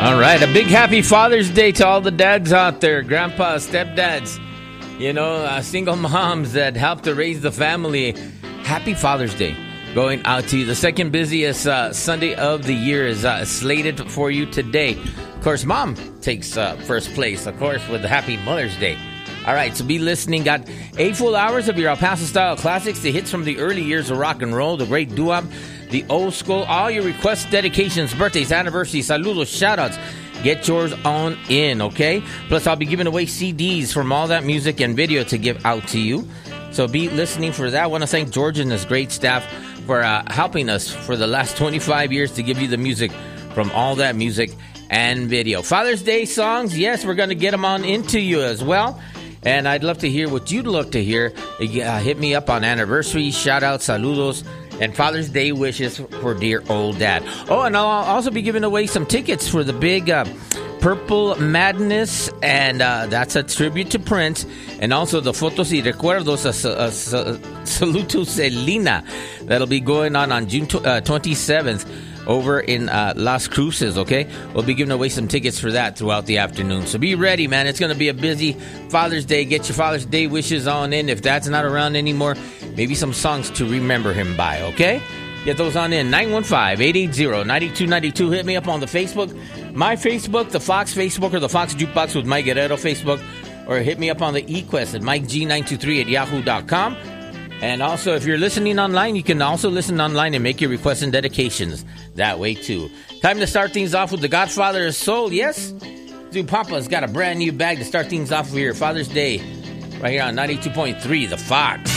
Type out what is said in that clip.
All right, a big happy Father's Day to all the dads out there, grandpas, stepdads, single moms that help to raise the family. Happy Father's Day going out to you. The second busiest Sunday of the year is slated for you today. Of course, Mom takes first place, of course, with the Happy Mother's Day. All right, so be listening. Got 8 full hours of your El Paso-style classics, the hits from the early years of rock and roll, the great doo-wop, the old school, all your requests, dedications, birthdays, anniversaries, saludos, shout-outs. Get yours on in, okay? Plus, I'll be giving away CDs from all that music and video to give out to you. So be listening for that. I want to thank George and his great staff for helping us for the last 25 years to give you the music from all that music and video. Father's Day songs, yes, we're going to get them on into you as well. And I'd love to hear what you'd love to hear. Hit me up on anniversaries, shout-outs, saludos, and Father's Day wishes for dear old dad. Oh, and I'll also be giving away some tickets for the big Purple Madness, and that's a tribute to Prince, and also the Fotos y Recuerdos, Saluto Selena, that'll be going on June 27th over in Las Cruces, okay? We'll be giving away some tickets for that throughout the afternoon. So be ready, man. It's going to be a busy Father's Day. Get your Father's Day wishes on in. If Dad's not around anymore, maybe some songs to remember him by, okay? Get those on in. 915-880-9292. Hit me up on the Facebook. My Facebook, the Fox Facebook, or the Fox Jukebox with Mike Guerrero Facebook. Or hit me up on the eQuest at MikeG923@yahoo.com. And also, if you're listening online, you can also listen online and make your requests and dedications that way, too. Time to start things off with the Godfather of Soul, yes? Dude, Papa's got a brand new bag to start things off here. Father's Day, right here on 92.3, The Fox.